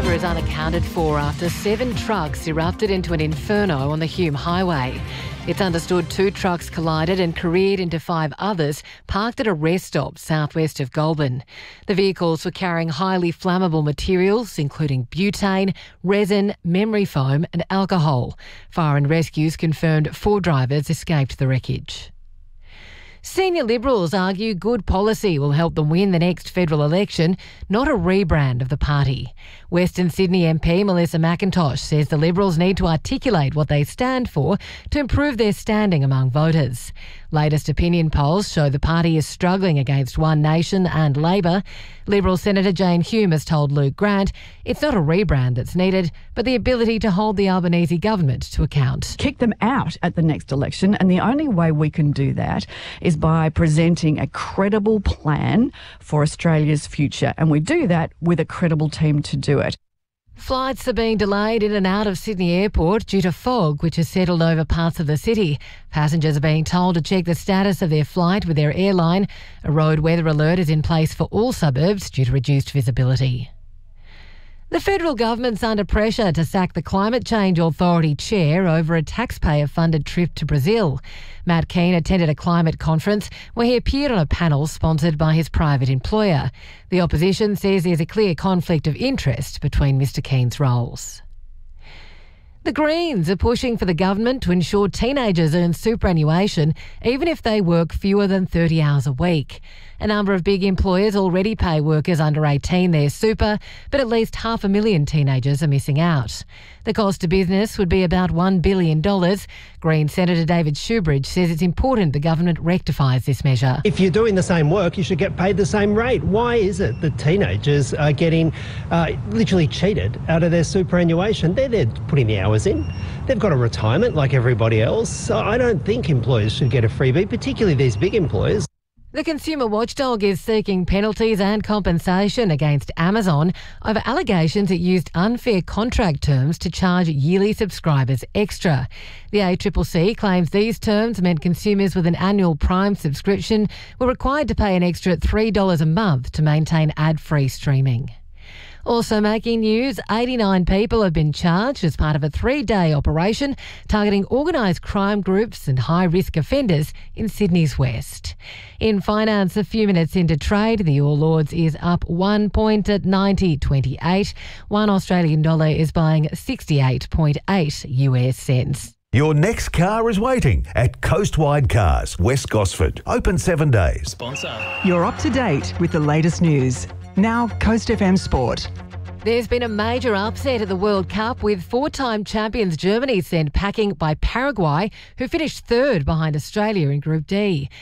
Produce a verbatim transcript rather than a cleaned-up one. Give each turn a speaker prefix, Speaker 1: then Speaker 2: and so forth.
Speaker 1: driver is unaccounted for after seven trucks erupted into an inferno on the Hume Highway. It's understood two trucks collided and careered into five others parked at a rest stop southwest of Goulburn. The vehicles were carrying highly flammable materials, including butane, resin, memory foam and alcohol. Fire and rescues confirmed four drivers escaped the wreckage. Senior Liberals argue good policy will help them win the next federal election, not a rebrand of the party. Western Sydney M P Melissa McIntosh says the Liberals need to articulate what they stand for to improve their standing among voters. Latest opinion polls show the party is struggling against One Nation and Labor. Liberal Senator Jane Hume has told Luke Grant it's not a rebrand that's needed, but the ability to hold the Albanese government to account.
Speaker 2: Kick them out at the next election, and the only way we can do that is by presenting a credible plan for Australia's future, and we do that with a credible team to do it.
Speaker 1: Flights are being delayed in and out of Sydney Airport due to fog, which has settled over parts of the city. Passengers are being told to check the status of their flight with their airline. A road weather alert is in place for all suburbs due to reduced visibility. The federal government's under pressure to sack the Climate Change Authority chair over a taxpayer-funded trip to Brazil. Matt Keane attended a climate conference where he appeared on a panel sponsored by his private employer. The opposition says there's a clear conflict of interest between Mr Keane's roles. The Greens are pushing for the government to ensure teenagers earn superannuation even if they work fewer than thirty hours a week. A number of big employers already pay workers under eighteen their super, but at least half a million teenagers are missing out. The cost to business would be about one billion dollars. Green Senator David Shoebridge says it's important the government rectifies this measure.
Speaker 3: If you're doing the same work, you should get paid the same rate. Why is it that teenagers are getting uh, literally cheated out of their superannuation? They're, they're putting the hours in. They've got a retirement like everybody else. So I don't think employers should get a freebie, particularly these big employers.
Speaker 1: The consumer watchdog is seeking penalties and compensation against Amazon over allegations it used unfair contract terms to charge yearly subscribers extra. The A C C C claims these terms meant consumers with an annual Prime subscription were required to pay an extra three dollars a month to maintain ad-free streaming. Also making news, eighty-nine people have been charged as part of a three-day operation targeting organised crime groups and high-risk offenders in Sydney's west. In finance, a few minutes into trade, the All Ords is up one point at ninety twenty-eight. One Australian dollar is buying sixty-eight point eight U S cents.
Speaker 4: Your next car is waiting at Coastwide Cars, West Gosford. Open seven days.
Speaker 5: Sponsor.
Speaker 6: You're up to date with the latest news. Now, Coast F M Sport.
Speaker 1: There's been a major upset at the World Cup with four-time champions Germany sent packing by Paraguay, who finished third behind Australia in Group D.